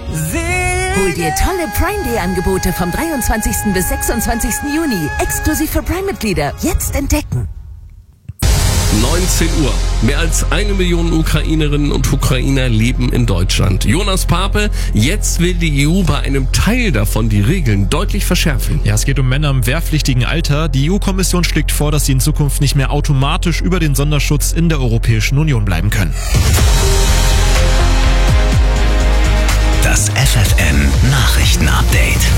Hol dir tolle Prime-Day-Angebote vom 23. bis 26. Juni. Exklusiv für Prime-Mitglieder. Jetzt entdecken. 19 Uhr. Mehr als 1 Million Ukrainerinnen und Ukrainer leben in Deutschland. Jonas Pape, jetzt will die EU bei einem Teil davon die Regeln deutlich verschärfen. Ja, es geht um Männer im wehrpflichtigen Alter. Die EU-Kommission schlägt vor, dass sie in Zukunft nicht mehr automatisch über den Sonderschutz in der Europäischen Union bleiben können. Das FFN-Nachrichten-Update.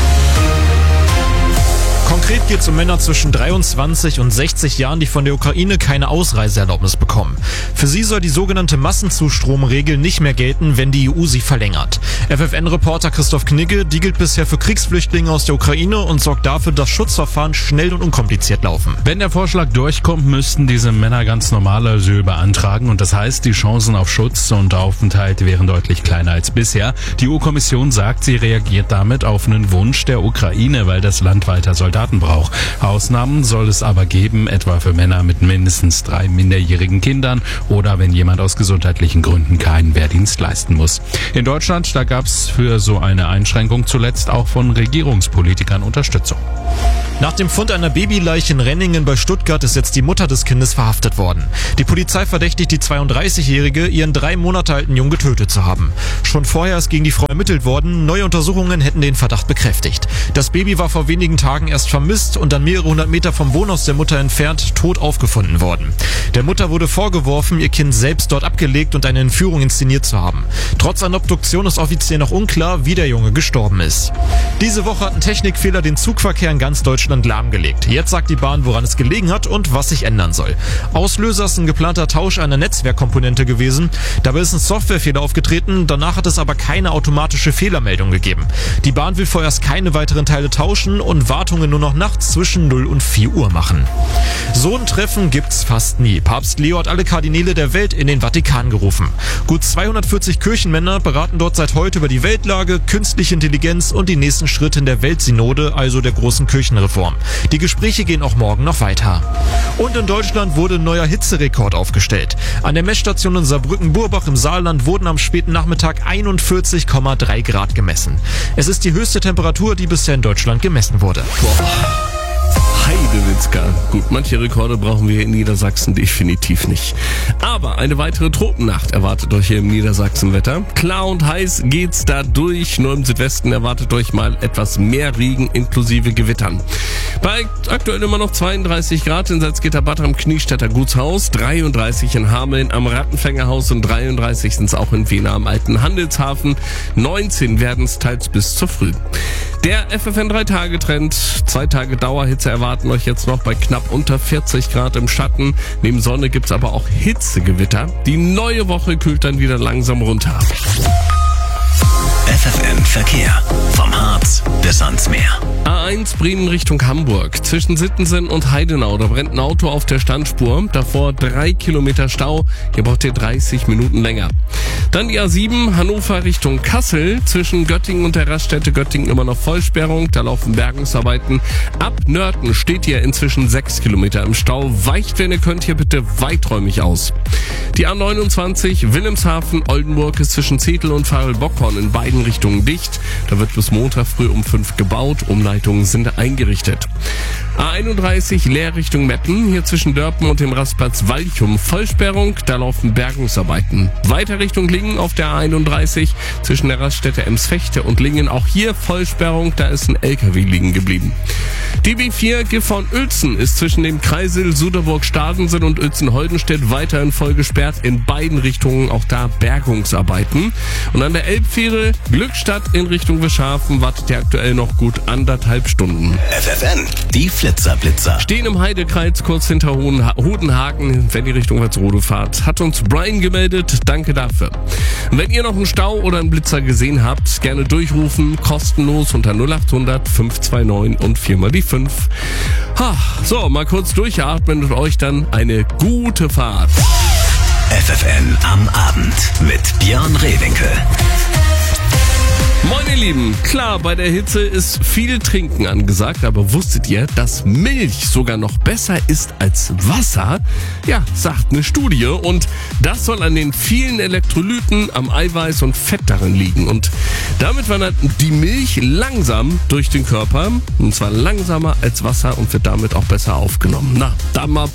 Konkret geht es um Männer zwischen 23 und 60 Jahren, die von der Ukraine keine Ausreiseerlaubnis bekommen. Für sie soll die sogenannte Massenzustromregel nicht mehr gelten, wenn die EU sie verlängert. FFN-Reporter Christoph Knigge, die gilt bisher für Kriegsflüchtlinge aus der Ukraine und sorgt dafür, dass Schutzverfahren schnell und unkompliziert laufen. Wenn der Vorschlag durchkommt, müssten diese Männer ganz normal Asyl beantragen und das heißt, die Chancen auf Schutz und Aufenthalt wären deutlich kleiner als bisher. Die EU-Kommission sagt, sie reagiert damit auf einen Wunsch der Ukraine, weil das Land weiter Soldaten braucht. Ausnahmen soll es aber geben, etwa für Männer mit mindestens 3 minderjährigen Kindern oder wenn jemand aus gesundheitlichen Gründen keinen Wehrdienst leisten muss. In Deutschland, da gab es für so eine Einschränkung zuletzt auch von Regierungspolitikern Unterstützung. Nach dem Fund einer Babyleiche in Renningen bei Stuttgart ist jetzt die Mutter des Kindes verhaftet worden. Die Polizei verdächtigt die 32-Jährige, ihren 3 Monate alten Jungen getötet zu haben. Schon vorher ist gegen die Frau ermittelt worden. Neue Untersuchungen hätten den Verdacht bekräftigt. Das Baby war vor wenigen Tagen erst vermisst und dann mehrere hundert Meter vom Wohnhaus der Mutter entfernt tot aufgefunden worden. Der Mutter wurde vorgeworfen, ihr Kind selbst dort abgelegt und eine Entführung inszeniert zu haben. Trotz einer Obduktion ist offiziell noch unklar, wie der Junge gestorben ist. Diese Woche hat ein Technikfehler den Zugverkehr in ganz Deutschland lahmgelegt. Jetzt sagt die Bahn, woran es gelegen hat und was sich ändern soll. Auslöser ist ein geplanter Tausch einer Netzwerkkomponente gewesen. Dabei ist ein Softwarefehler aufgetreten, danach hat es aber keine automatische Fehlermeldung gegeben. Die Bahn will vorerst keine weiteren Teile tauschen und Wartungen nur noch nachts zwischen 0 und 4 Uhr machen. So ein Treffen gibt's fast nie. Papst Leo hat alle Kardinäle der Welt in den Vatikan gerufen. Gut 240 Kirchenmänner beraten dort seit heute über die Weltlage, künstliche Intelligenz und die nächsten Schritte in der Weltsynode, also der großen Kirchenreform. Die Gespräche gehen auch morgen noch weiter. Und in Deutschland wurde ein neuer Hitzerekord aufgestellt. An der Messstation in Saarbrücken-Burbach im Saarland wurden am späten Nachmittag 41,3 Grad gemessen. Es ist die höchste Temperatur, die bisher in Deutschland gemessen wurde. Heidewitzka. Gut, manche Rekorde brauchen wir in Niedersachsen definitiv nicht. Aber eine weitere Tropennacht erwartet euch hier im Niedersachsenwetter. Klar und heiß geht's da durch. Nur im Südwesten erwartet euch mal etwas mehr Regen inklusive Gewittern. Bei aktuell immer noch 32 Grad in Salzgitter-Bad am Kniestädter Gutshaus, 33 in Hameln am Rattenfängerhaus und 33 sind es auch in Wiener am Alten Handelshafen. 19 werden es teils bis zur Früh. Der FFN 3-Tage-Trend, 2 Tage Dauerhitze erwarten euch jetzt noch bei knapp unter 40 Grad im Schatten. Neben Sonne gibt's aber auch Hitzegewitter. Die neue Woche kühlt dann wieder langsam runter. FFN Verkehr. Vom Harz bis ans Meer. A1 Bremen Richtung Hamburg. Zwischen Sittensen und Heidenau, da brennt ein Auto auf der Standspur. Davor 3 Kilometer Stau. Hier braucht ihr 30 Minuten länger. Dann die A7 Hannover Richtung Kassel. Zwischen Göttingen und der Raststätte Göttingen immer noch Vollsperrung. Da laufen Bergungsarbeiten. Ab Nörten steht ihr inzwischen 6 Kilometer im Stau. Weicht, wenn ihr könnt, hier bitte weiträumig aus. Die A29 Wilhelmshaven Oldenburg ist zwischen Zetel und Farel-Bockhorn in beiden Richtungen dicht. Da wird bis Montag früh um 5 gebaut. Umleitungen sind eingerichtet. A31 Leer Richtung Meppen. Hier zwischen Dörpen und dem Rastplatz Walchum Vollsperrung. Da laufen Bergungsarbeiten. Weiter Richtung Lingen auf der A31 zwischen der Raststätte Emsfechte und Lingen. Auch hier Vollsperrung. Da ist ein LKW liegen geblieben. Die B4 Gifhorn-Uelzen ist zwischen dem Kreisel Suderburg-Stadensen und Uelzen-Holdenstedt weiterhin voll gesperrt. In beiden Richtungen auch da Bergungsarbeiten. Und an der Elbfähre Glückstadt in Richtung Wischhafen wartet ihr aktuell noch gut 1,5 Stunden. FFN, die Flitzer-Blitzer. Stehen im Heidekreuz kurz hinter Hodenhagen, wenn die Richtung Walsrode fahrt. Hat uns Brian gemeldet, danke dafür. Wenn ihr noch einen Stau oder einen Blitzer gesehen habt, gerne durchrufen, kostenlos unter 0800 529 und 4 mal die 5. So, mal kurz durchatmen und euch dann eine gute Fahrt. FFN am Abend mit Björn Rehwinkel. Moin ihr Lieben, klar, bei der Hitze ist viel Trinken angesagt, aber wusstet ihr, dass Milch sogar noch besser ist als Wasser? Ja, sagt eine Studie, und das soll an den vielen Elektrolyten, am Eiweiß und Fett darin liegen. Und damit wandert die Milch langsam durch den Körper, und zwar langsamer als Wasser, und wird damit auch besser aufgenommen. Na, da mal